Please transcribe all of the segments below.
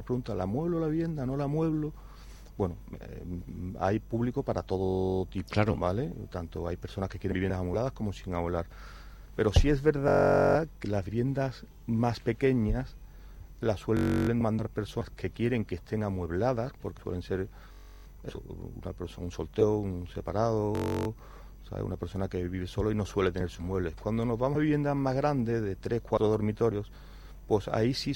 preguntan, ¿la mueblo la vivienda? ¿No la mueblo? Bueno, hay público para todo tipo, claro, ¿vale? Tanto hay personas que quieren viviendas amuebladas como sin amueblar. Pero sí es verdad que las viviendas más pequeñas las suelen mandar personas que quieren que estén amuebladas, porque suelen ser una persona, un soltero, un separado, ¿sabes? Una persona que vive solo y no suele tener sus muebles. Cuando nos vamos a viviendas más grandes, de 3, 4 dormitorios, pues ahí sí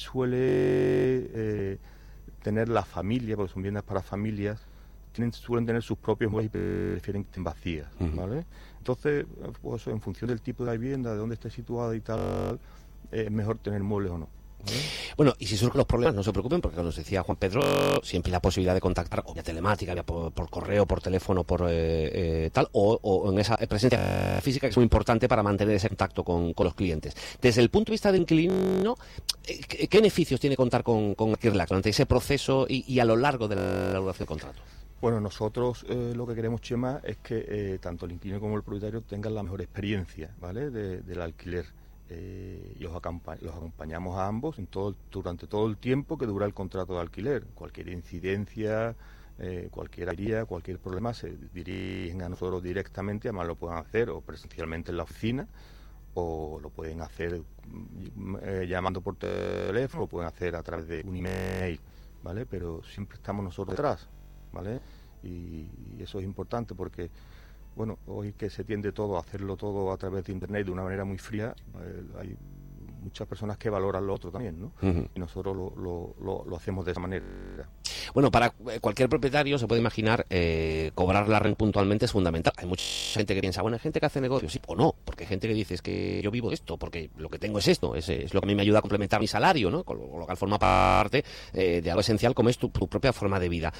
suele tener la familia, porque son viviendas para familias, suelen tener sus propios muebles y prefieren que estén vacías, ¿vale? Entonces, pues en función del tipo de la vivienda, de dónde esté situada y tal, es mejor tener muebles o no. ¿Vale? Bueno, y si surgen los problemas, no se preocupen, porque como nos decía Juan Pedro, siempre hay la posibilidad de contactar o vía telemática, vía por correo, por teléfono, por tal, o en esa presencia física, que es muy importante para mantener ese contacto con los clientes. Desde el punto de vista del inquilino, ¿qué beneficios tiene contar con Alquiler durante ese proceso y a lo largo de la duración del contrato? Bueno, nosotros lo que queremos, Chema, es que tanto el inquilino como el propietario tengan la mejor experiencia, ¿vale?, del alquiler. Y los acompañamos a ambos durante todo el tiempo que dura el contrato de alquiler. Cualquier incidencia, cualquier avería, cualquier problema, se dirigen a nosotros directamente. Además lo pueden hacer o presencialmente en la oficina, o lo pueden hacer llamando por teléfono, lo pueden hacer a través de un email, ¿vale? Pero siempre estamos nosotros detrás, ¿vale? Y eso es importante porque, bueno, hoy que se tiende todo a hacerlo todo a través de Internet de una manera muy fría, hay muchas personas que valoran lo otro también, ¿no? Y nosotros lo hacemos de esa manera. Bueno, para cualquier propietario se puede imaginar cobrar la renta puntualmente es fundamental. Hay mucha gente que piensa, bueno, hay gente que hace negocios, sí o no, porque hay gente que dice, es que yo vivo esto, porque lo que tengo es esto, es lo que a mí me ayuda a complementar mi salario, ¿no? Con lo cual forma parte de algo esencial como es tu propia forma de vida.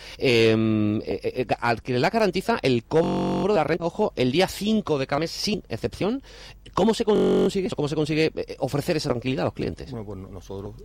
Alquiler garantiza el cobro de la renta, ojo, el día 5 de cada mes sin excepción. ¿Cómo se consigue eso? ¿Cómo se consigue ofrecer esa tranquilidad a los clientes? Bueno, pues nosotros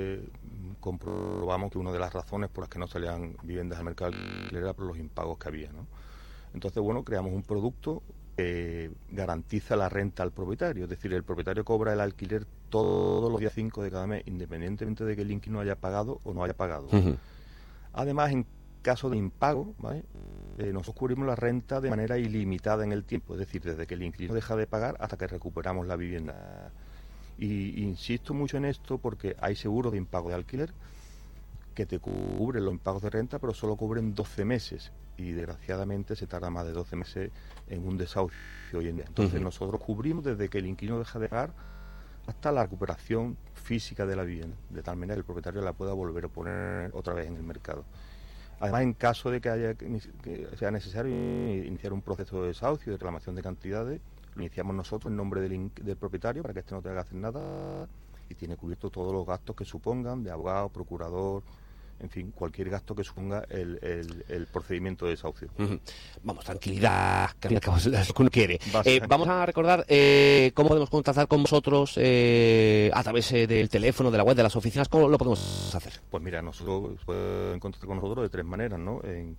comprobamos que una de las razones por las que no salían viviendas al mercado era por los impagos que había, ¿no? Entonces, bueno, creamos un producto que garantiza la renta al propietario, es decir, el propietario cobra el alquiler todos los días 5 de cada mes, independientemente de que el inquilino haya pagado o no haya pagado. Además, en caso de impago, ¿vale?, nosotros cubrimos la renta de manera ilimitada en el tiempo, es decir, desde que el inquilino deja de pagar hasta que recuperamos la vivienda. Y insisto mucho en esto porque hay seguros de impago de alquiler que te cubren los impagos de renta, pero solo cubren 12 meses. Y desgraciadamente se tarda más de 12 meses en un desahucio hoy en día. Entonces nosotros cubrimos desde que el inquilino deja de pagar hasta la recuperación física de la vivienda, de tal manera que el propietario la pueda volver a poner otra vez en el mercado. Además, en caso de que sea necesario iniciar un proceso de desahucio, de reclamación de cantidades, lo iniciamos nosotros en nombre del propietario para que este no tenga que hacer nada y tiene cubierto todos los gastos que supongan, de abogado, procurador, en fin, cualquier gasto que suponga el procedimiento de desahucio. Vamos, tranquilidad, que al cabo es lo que uno quiere. Vamos a recordar cómo podemos contactar con vosotros a través del teléfono, de la web, de las oficinas. ¿Cómo lo podemos hacer? Pues mira, nosotros pueden contactar con nosotros de 3 maneras, ¿no? En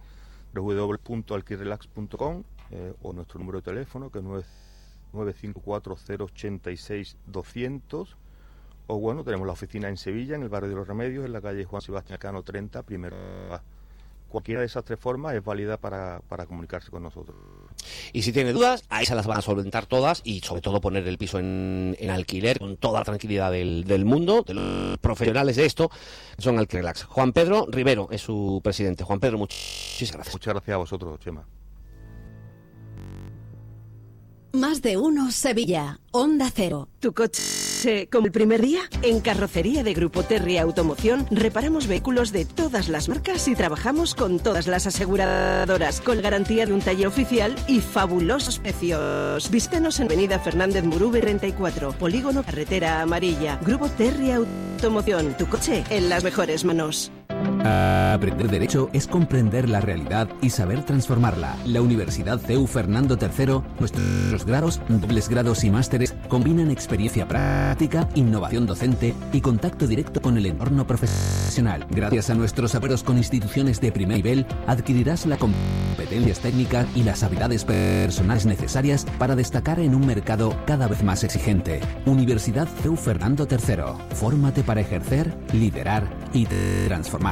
www.alquirelax.com o nuestro número de teléfono, que es 954-086-200. O bueno, tenemos la oficina en Sevilla, en el barrio de los Remedios, en la calle Juan Sebastián Elcano 30, primero. Cualquiera de esas 3 formas es válida para comunicarse con nosotros. Y si tiene dudas, ahí se las van a solventar todas y sobre todo poner el piso en alquiler con toda la tranquilidad del mundo, de los profesionales de esto, que son Alquirelax. Juan Pedro Rivero es su presidente. Juan Pedro, muchísimas gracias. Muchas gracias a vosotros, Chema. Más de uno Sevilla, Onda Cero. ¿Tu coche como el primer día? En Carrocería de Grupo Terry Automoción reparamos vehículos de todas las marcas y trabajamos con todas las aseguradoras, con garantía de un taller oficial y fabulosos precios. Visítanos en Avenida Fernández Murube 34, Polígono Carretera Amarilla. Grupo Terry Automoción, tu coche en las mejores manos. Aprender Derecho es comprender la realidad y saber transformarla. La Universidad CEU Fernando III, nuestros grados, dobles grados y másteres combinan experiencia práctica, innovación docente y contacto directo con el entorno profesional. Gracias a nuestros acuerdos con instituciones de primer nivel, adquirirás las competencias técnicas y las habilidades personales necesarias para destacar en un mercado cada vez más exigente. Universidad CEU Fernando III. Fórmate para ejercer, liderar y transformar